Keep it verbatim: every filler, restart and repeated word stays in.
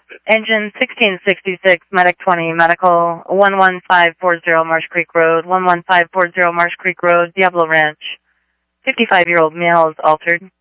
Engine sixteen sixty-six, Medic twenty, Medical one one five four zero Marsh Creek Road, one one five four zero Marsh Creek Road, Diablo Ranch. fifty-five-year-old male is altered.